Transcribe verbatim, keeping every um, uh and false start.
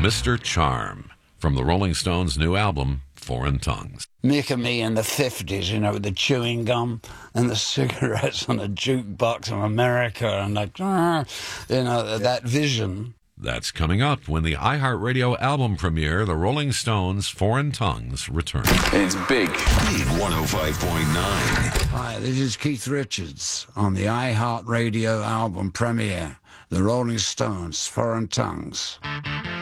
Mister Charm, from the Rolling Stones' new album, Foreign Tongues. Mick and me in the fifties, you know, with the chewing gum and the cigarettes on a jukebox in America and like, you know, that vision. That's coming up when the iHeartRadio album premiere, The Rolling Stones' Foreign Tongues, returns. It's big. Big one oh five point nine. Hi, this is Keith Richards on the iHeartRadio album premiere, The Rolling Stones' Foreign Tongues.